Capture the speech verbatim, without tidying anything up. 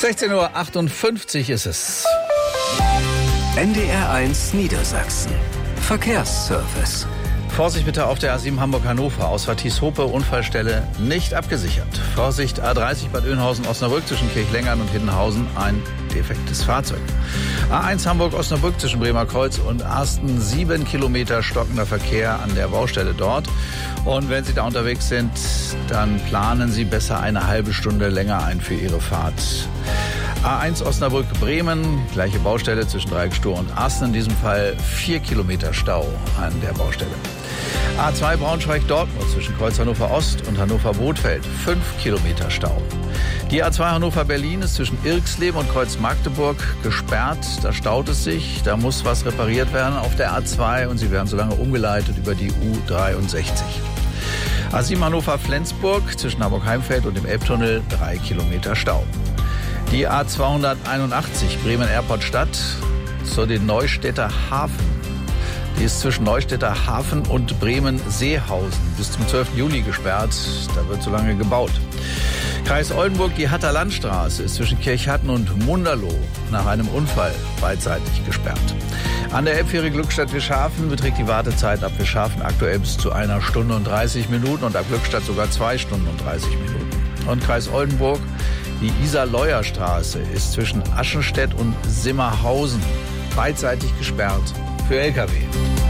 sechzehn Uhr achtundfünfzig ist es. N D R eins Niedersachsen. Verkehrsservice. Vorsicht bitte auf der A sieben Hamburg-Hannover. Ausfahrt Thies-Hope, Unfallstelle nicht abgesichert. Vorsicht A dreißig Bad Oeynhausen-Osnabrück zwischen Kirchlengern und Hiddenhausen. Ein defektes Fahrzeug. A eins Hamburg-Osnabrück zwischen Bremer Kreuz und Arsten. Sieben Kilometer stockender Verkehr an der Baustelle dort. Und wenn Sie da unterwegs sind, dann planen Sie besser eine halbe Stunde länger ein für Ihre Fahrt. A eins Osnabrück-Bremen, gleiche Baustelle zwischen Dreieckstor und Arsten. In diesem Fall vier Kilometer Stau an der Baustelle. A zwei Braunschweig-Dortmund zwischen Kreuz Hannover Ost und Hannover-Bothfeld. fünf Kilometer Stau. Die A zwei Hannover-Berlin ist zwischen Irxleben und Kreuz Magdeburg gesperrt. Da staut es sich, da muss was repariert werden auf der A zwei und Sie werden so lange umgeleitet über die U dreiundsechzig. A sieben Hannover-Flensburg zwischen Hamburg-Heimfeld und dem Elbtunnel. drei Kilometer Stau. Die A zweihunderteinundachtzig Bremen-Erport-Stadt zu den Neustädter Hafen. Die ist zwischen Neustädter Hafen und Bremen-Seehausen bis zum zwölften Juli gesperrt. Da wird so lange gebaut. Kreis Oldenburg, die Hatter Landstraße ist zwischen Kirchhatten und Munderloh nach einem Unfall beidseitig gesperrt. An der Elbfähre Glückstadt-Wischhafen beträgt die Wartezeit ab Wischhafen aktuell bis zu einer Stunde und dreißig Minuten und ab Glückstadt sogar zwei Stunden und dreißig Minuten. Und Kreis Oldenburg, die Isar-Leuer-Straße ist zwischen Aschenstedt und Simmerhausen beidseitig gesperrt für L K W.